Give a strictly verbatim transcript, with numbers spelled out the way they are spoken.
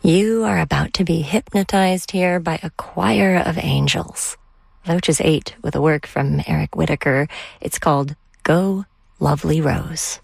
You are about to be hypnotized here by a choir of angels. Loaches eight with a work from Eric Whitacre. It's called Go, Lovely Rose.